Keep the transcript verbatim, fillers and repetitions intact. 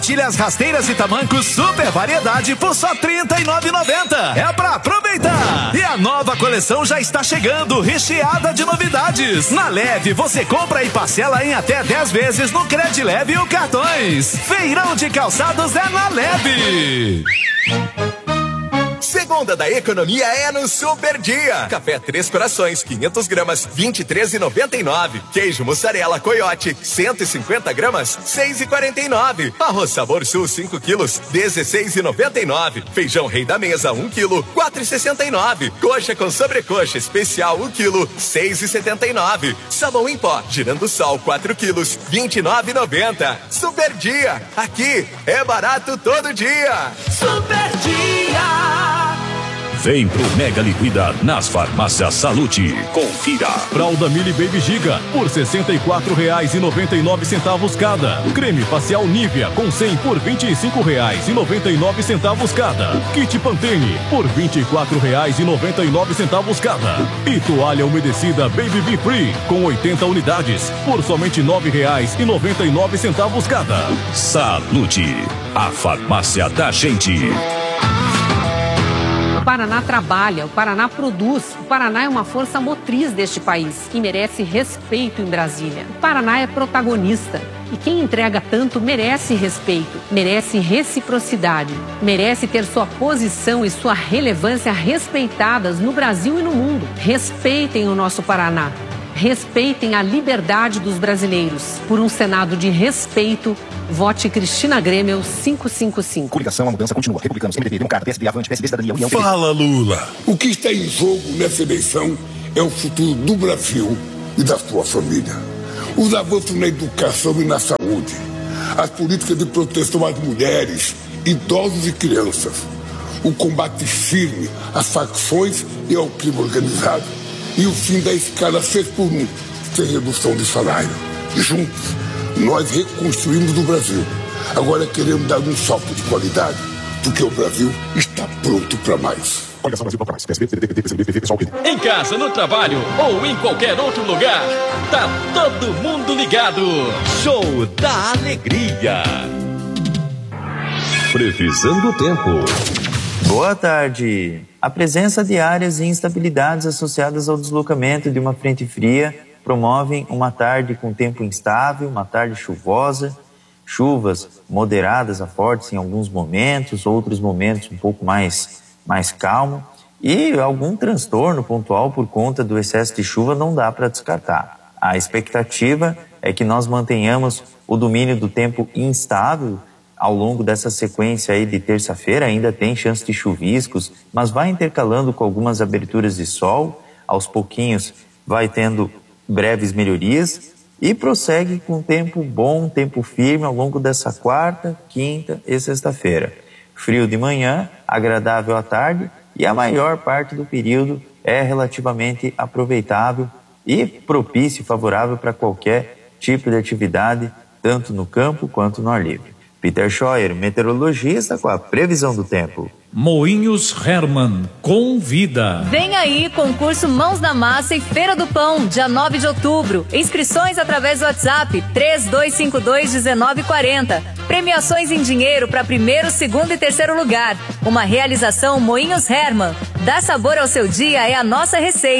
Tilhas, rasteiras e tamancos, super variedade por só trinta e nove reais e noventa centavos. É pra aproveitar! E a nova coleção já está chegando, recheada de novidades. Na Leve, você compra e parcela em até dez vezes no Cred Leve ou cartões. Feirão de calçados é na Leve. Segunda da economia é no Super Dia. Café Três Corações, quinhentas gramas, vinte e três reais e noventa e nove centavos. Queijo mussarela Coiote, cento e cinquenta gramas, seis reais e quarenta e nove centavos. Arroz Sabor Sul, cinco quilos, dezesseis reais e noventa e nove centavos. Feijão Rei da Mesa, um quilo, quatro reais e sessenta e nove centavos. Coxa com sobrecoxa especial, um quilo, seis reais e setenta e nove centavos. Sabão em pó, Girando Sol, quatro quilos, vinte e nove reais e noventa centavos. Super Dia, aqui é barato todo dia. Super Dia. Vem pro Mega Liquida nas farmácias Salute. Confira. Fralda Mili Baby Giga por sessenta e quatro reais e noventa e nove centavos cada. Creme facial Nivea com cem por vinte e cinco reais e noventa e nove centavos cada. Kit Pantene por vinte e quatro reais e noventa e nove centavos cada. E toalha umedecida Baby Be Free com oitenta unidades por somente nove reais e noventa e nove centavos cada. Salute, a farmácia da gente. O Paraná trabalha, o Paraná produz, o Paraná é uma força motriz deste país que merece respeito em Brasília. O Paraná é protagonista e quem entrega tanto merece respeito, merece reciprocidade, merece ter sua posição e sua relevância respeitadas no Brasil e no mundo. Respeitem o nosso Paraná. Respeitem a liberdade dos brasileiros. Por um Senado de respeito, vote Cristina Grêmio quinhentos e cinquenta e cinco. Coligação, a mudança continua. Republicanos, M D B, Democrata, P S B, Avante, P S D, Cidadania, União... Fala, Lula. O que está em jogo nessa eleição é o futuro do Brasil e da sua família. Os avanços na educação e na saúde. As políticas de proteção às mulheres, idosos e crianças. O combate firme às facções e ao crime organizado. E o fim da escala seis por um, sem redução de salário. Juntos, nós reconstruímos o Brasil. Agora queremos dar um salto de qualidade, porque o Brasil está pronto para mais. Coligação Brasil para mais. P S B, P D T, P C B, P V, Pessoal, P D. Em casa, no trabalho ou em qualquer outro lugar, tá todo mundo ligado. Show da Alegria. Previsão do tempo. Boa tarde. A presença de áreas e instabilidades associadas ao deslocamento de uma frente fria promovem uma tarde com tempo instável, uma tarde chuvosa, chuvas moderadas a fortes em alguns momentos, outros momentos um pouco mais, mais calmo, e algum transtorno pontual por conta do excesso de chuva não dá para descartar. A expectativa é que nós mantenhamos o domínio do tempo instável ao longo dessa sequência aí de terça-feira. Ainda tem chance de chuviscos, mas vai intercalando com algumas aberturas de sol, aos pouquinhos vai tendo breves melhorias e prossegue com tempo bom, tempo firme ao longo dessa quarta, quinta e sexta-feira. Frio de manhã, agradável à tarde e a maior parte do período é relativamente aproveitável e propício, favorável para qualquer tipo de atividade, tanto no campo quanto no ar livre. Peter Scheuer, meteorologista, com a previsão do tempo. Moinhos Hermann convida. Vem aí, concurso Mãos na Massa e Feira do Pão, dia nove de outubro. Inscrições através do WhatsApp três dois cinco dois, um nove quatro zero. Premiações em dinheiro para primeiro, segundo e terceiro lugar. Uma realização Moinhos Hermann. Dá sabor ao seu dia é a nossa receita.